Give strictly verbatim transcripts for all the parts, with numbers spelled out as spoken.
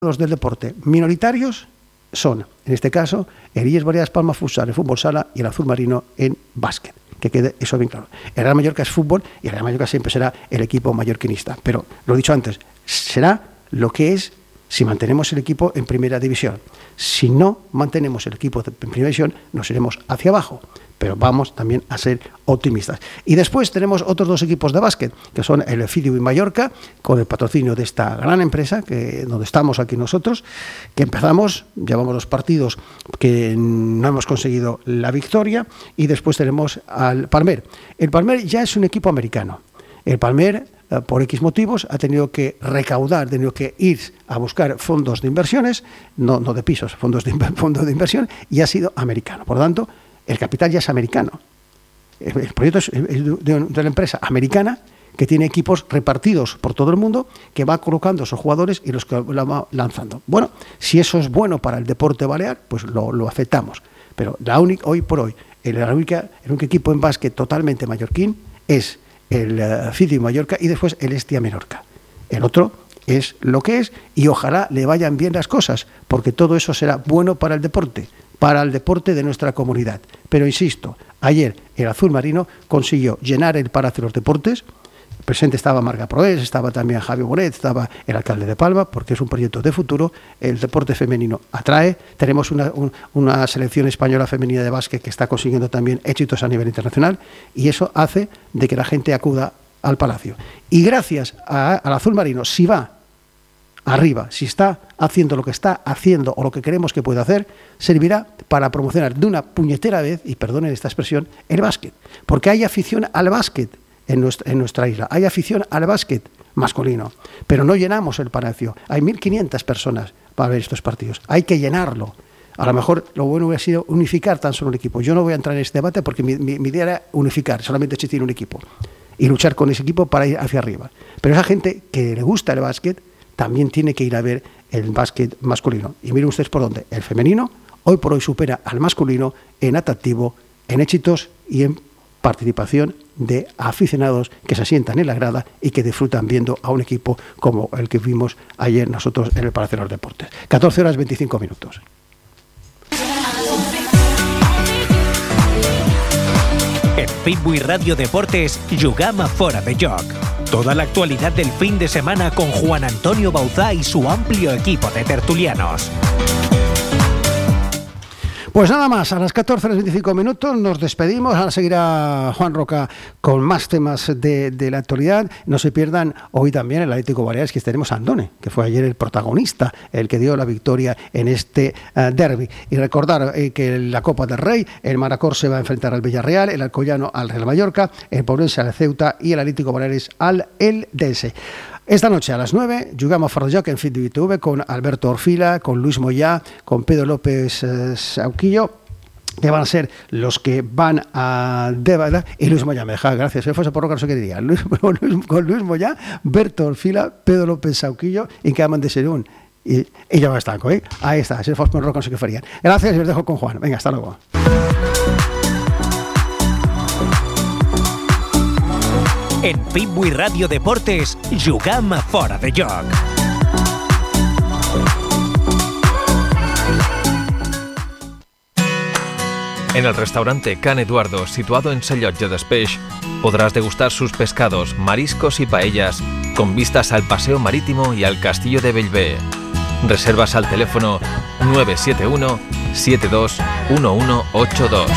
Los del deporte minoritarios son, en este caso, el I E S Baleares Palma Futsal, el fútbol sala y el azul marino en básquet. Que quede eso bien claro. El Real Mallorca es fútbol y el Real Mallorca siempre será el equipo mallorquinista. Pero, lo he dicho antes, será lo que es si mantenemos el equipo en primera división. Si no mantenemos el equipo en primera división, nos iremos hacia abajo. Pero vamos también a ser optimistas. Y después tenemos otros dos equipos de básquet, que son el Fidiu y Mallorca, con el patrocinio de esta gran empresa, que donde estamos aquí nosotros, que empezamos, llevamos los partidos que no hemos conseguido la victoria, y después tenemos al Palmer. El Palmer ya es un equipo americano. El Palmer, por X motivos, ha tenido que recaudar, ha tenido que ir a buscar fondos de inversiones, no, no de pisos, fondos de, fondos de inversión, y ha sido americano. Por lo tanto, el capital ya es americano. El proyecto es de la empresa americana que tiene equipos repartidos por todo el mundo, que va colocando a esos jugadores y los que la va lanzando. Bueno, si eso es bueno para el deporte balear, pues lo, lo aceptamos. Pero la única, hoy por hoy, el, la única, el único equipo en básquet totalmente mallorquín es el uh, Fidiu Mallorca y después el Estia Menorca. El otro es lo que es y ojalá le vayan bien las cosas, porque todo eso será bueno para el deporte, para el deporte de nuestra comunidad. Pero insisto, ayer el azul marino consiguió llenar el Palacio de los Deportes. Presente estaba Marga Proés, estaba también Javi Bonet, estaba el alcalde de Palma, porque es un proyecto de futuro. El deporte femenino atrae. Tenemos una, un, una selección española femenina de básquet que está consiguiendo también éxitos a nivel internacional, y eso hace de que la gente acuda al Palacio. Y gracias a, al azul marino, si va arriba, si está haciendo lo que está haciendo o lo que queremos que pueda hacer, servirá para promocionar de una puñetera vez, y perdonen esta expresión, el básquet. Porque hay afición al básquet en nuestra, en nuestra isla, hay afición al básquet masculino, pero no llenamos el Palacio. Hay mil quinientas personas para ver estos partidos, hay que llenarlo. A lo mejor lo bueno hubiera sido unificar tan solo un equipo. Yo no voy a entrar en este debate porque mi, mi, mi idea era unificar, solamente existir un equipo y luchar con ese equipo para ir hacia arriba. Pero esa gente que le gusta el básquet también tiene que ir a ver el básquet masculino. Y miren ustedes por dónde. El femenino hoy por hoy supera al masculino en atractivo, en éxitos y en participación de aficionados que se asientan en la grada y que disfrutan viendo a un equipo como el que vimos ayer nosotros en el Palacio de los Deportes. catorce horas veinticinco minutos. En Fitbui Radio Deportes, Jugam a Fora de Joc. Toda la actualidad del fin de semana con Juan Antonio Bauzá y su amplio equipo de tertulianos. Pues nada más, a las catorce horas veinticinco minutos nos despedimos. Ahora seguirá Juan Roca con más temas de, de la actualidad. No se pierdan hoy también el Atlético Baleares, que tenemos a Andone, que fue ayer el protagonista, el que dio la victoria en este uh, derbi. Y recordar eh, que la Copa del Rey, el Manacor se va a enfrentar al Villarreal, el Alcoyano al Real Mallorca, el Pobrense al Ceuta y el Atlético Baleares al Eldense. Esta noche a las nueve, Jugam a Fora de Joc en Fitbui T V con Alberto Orfila, con Luis Moyá, con Pedro López eh, Sauquillo, que van a ser los que van a debatir. Y Luis Moyá, me deja, gracias, si fuese por lo que no sé qué diría. Luis, Luis, con Luis Moyá, Berto Orfila, Pedro López Sauquillo y que aman de ser un. Y, y ya va a estar, ¿eh? Ahí está, si fuese por lo que no sé qué farían. Gracias y os dejo con Juan. Venga, hasta luego. En Fitbui Radio Deportes, Jugam a Fora de Joc. En el restaurante Can Eduardo, situado en Sallotge d'Espeix, podrás degustar sus pescados, mariscos y paellas con vistas al paseo marítimo y al castillo de Bellver. Reservas al teléfono nueve siete uno, siete dos uno uno ocho dos.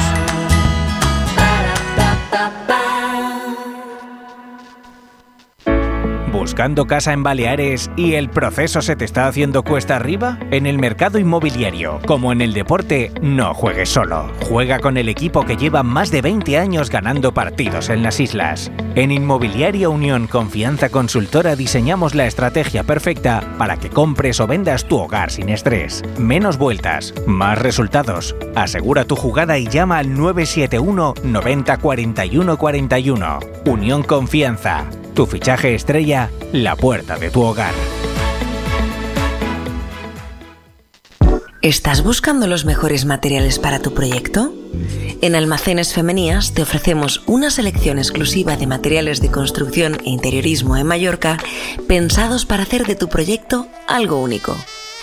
¿Buscando casa en Baleares y el proceso se te está haciendo cuesta arriba? En el mercado inmobiliario, como en el deporte, no juegues solo. Juega con el equipo que lleva más de veinte años ganando partidos en las islas. En Inmobiliaria Unión Confianza Consultora diseñamos la estrategia perfecta para que compres o vendas tu hogar sin estrés. Menos vueltas, más resultados. Asegura tu jugada y llama al nueve siete uno, noventa, cuarenta y uno, cuarenta y uno. Unión Confianza. Tu fichaje estrella, la puerta de tu hogar. ¿Estás buscando los mejores materiales para tu proyecto? En Almacenes Femenías te ofrecemos una selección exclusiva de materiales de construcción e interiorismo en Mallorca pensados para hacer de tu proyecto algo único.